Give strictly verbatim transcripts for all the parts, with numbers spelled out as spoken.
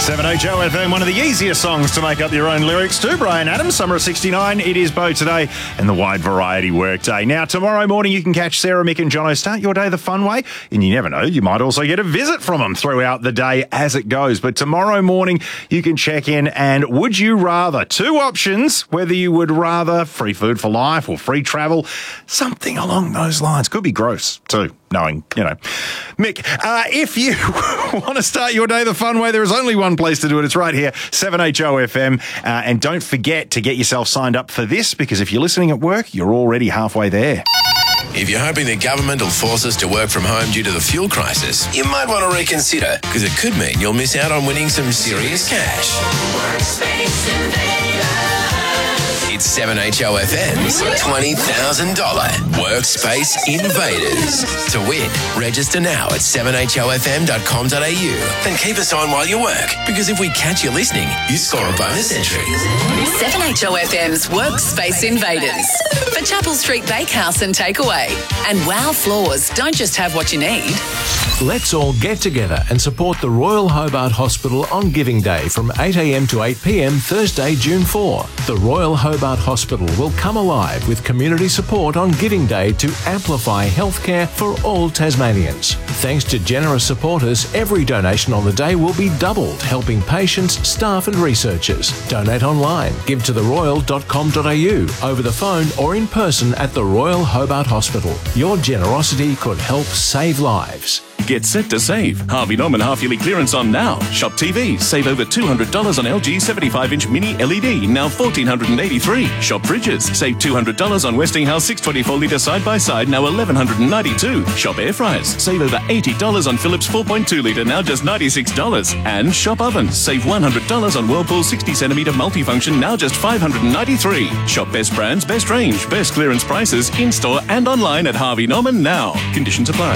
seven H O F M, one of the easiest songs to make up your own lyrics to. Brian Adams, Summer of sixty-nine. It is Bo today and the Wide Variety Workday. Now, tomorrow morning you can catch Sarah, Mick and Jono start your day the fun way. And you never know, you might also get a visit from them throughout the day as it goes. But tomorrow morning you can check in and would you rather? Two options, whether you would rather free food for life or free travel, something along those lines. Could be gross too, knowing, you know. Mick, uh, if you want to start your day the fun way, there is only one place to do it. It's right here, seven H O F M. Uh, and don't forget to get yourself signed up for this, because if you're listening at work, you're already halfway there. If you're hoping the government will force us to work from home due to the fuel crisis, you might want to reconsider, because it could mean you'll miss out on winning some serious cash. Workspace Invaders. It's seven H O F M's twenty thousand dollars Workspace Invaders. To win, register now at seven H O F M dot com dot A U and keep us on while you work, because if we catch you listening, you score a bonus entry. seven H O F M's Workspace Invaders for Chapel Street Bakehouse and Takeaway. And Wow Floors don't just have what you need. Let's all get together and support the Royal Hobart Hospital on Giving Day from eight a m to eight p m Thursday, June fourth. The Royal Hobart Hospital will come alive with community support on Giving Day to amplify healthcare for all Tasmanians. Thanks to generous supporters, every donation on the day will be doubled, helping patients, staff and researchers. Donate online, give to the royal dot com dot A U, over the phone or in person at the Royal Hobart Hospital. Your generosity could help save lives. Get set to save. Harvey Norman half-yearly clearance on now. Shop T Vs. Save over two hundred dollars on L G seventy-five inch mini L E D, now one thousand four hundred eighty-three dollars. Shop fridges. Save two hundred dollars on Westinghouse six twenty-four litre side-by-side, now one thousand one hundred ninety-two dollars. Shop air fryers. Save over eighty dollars on Philips four point two litre, now just ninety-six dollars. And shop ovens. Save one hundred dollars on Whirlpool sixty centimetre multifunction, now just five hundred ninety-three dollars. Shop best brands, best range, best clearance prices, in-store and online at Harvey Norman now. Conditions apply.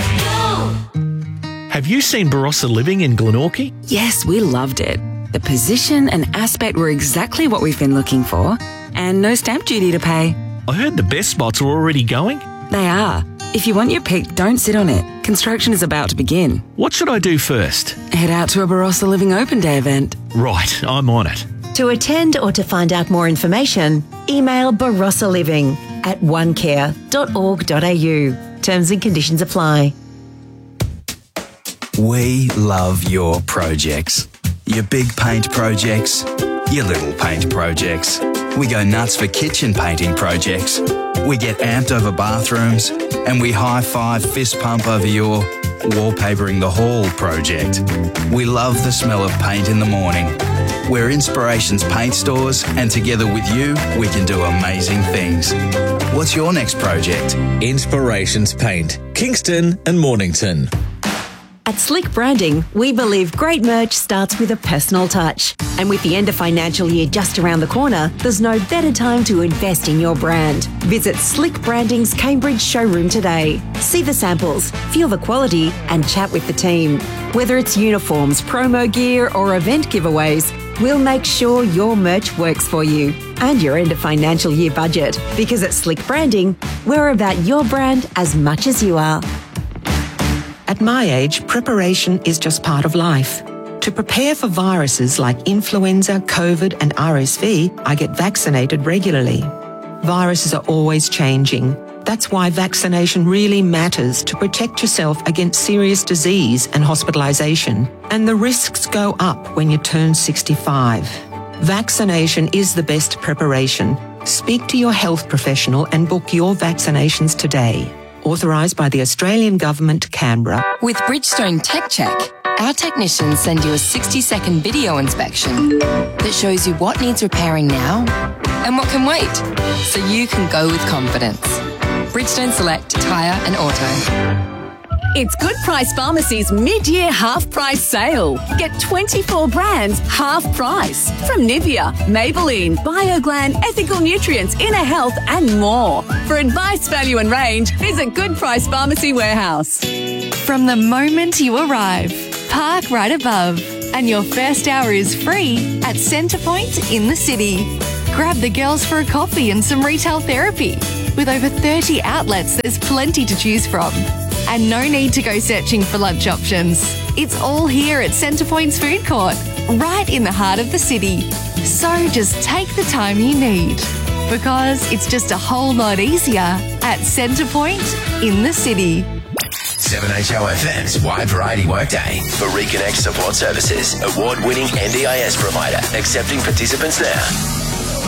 Have you seen Barossa Living in Glenorchy? Yes, we loved it. The position and aspect were exactly what we've been looking for, and no stamp duty to pay. I heard the best spots are already going. They are. If you want your pick, don't sit on it. Construction is about to begin. What should I do first? Head out to a Barossa Living Open Day event. Right, I'm on it. To attend or to find out more information, email Barossa Living at one care dot org dot A U. Terms and conditions apply. We love your projects. Your big paint projects, your little paint projects. We go nuts for kitchen painting projects. We get amped over bathrooms, and we high-five fist pump over your wallpapering the hall project. We love the smell of paint in the morning. We're Inspirations Paint Stores, and together with you, we can do amazing things. What's your next project? Inspirations Paint, Kingston and Mornington. At Slick Branding, we believe great merch starts with a personal touch. And with the end of financial year just around the corner, there's no better time to invest in your brand. Visit Slick Branding's Cambridge showroom today. See the samples, feel the quality, and chat with the team. Whether it's uniforms, promo gear, or event giveaways, we'll make sure your merch works for you and your end of financial year budget. Because at Slick Branding, we're about your brand as much as you are. At my age, preparation is just part of life. To prepare for viruses like influenza, COVID, and R S V, I get vaccinated regularly. Viruses are always changing. That's why vaccination really matters to protect yourself against serious disease and hospitalisation. And the risks go up when you turn sixty-five. Vaccination is the best preparation. Speak to your health professional and book your vaccinations today. Authorised by the Australian Government, Canberra. With Bridgestone Tech Check, our technicians send you a sixty second video inspection that shows you what needs repairing now and what can wait, so you can go with confidence. Bridgestone Select Tyre and Auto. It's Good Price Pharmacy's mid-year half-price sale. Get twenty-four brands half price from Nivea, Maybelline, BioGlan, Ethical Nutrients, Inner Health and more. For advice, value and range, visit Good Price Pharmacy Warehouse. From the moment you arrive, park right above and your first hour is free at Centrepoint in the city. Grab the girls for a coffee and some retail therapy. With over thirty outlets, there's plenty to choose from. And no need to go searching for lunch options. It's all here at Centrepoint's Food Court. right in the heart of the city. So just take the time you need, because it's just a whole lot easier at Centrepoint in the city. seven H O F M's Wide Variety Workday for Reconnect Support Services, award-winning N D I S provider, accepting participants now.